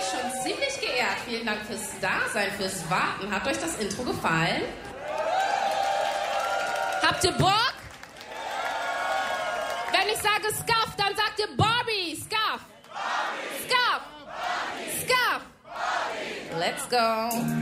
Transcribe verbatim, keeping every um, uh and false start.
mich schon ziemlich geehrt. Vielen Dank fürs Dasein, fürs Warten. Hat euch das Intro gefallen? Habt ihr Bock? Wenn ich sage Scuff, dann sagt ihr Barbie. Scuff. Scuff. Scuff. Let's go.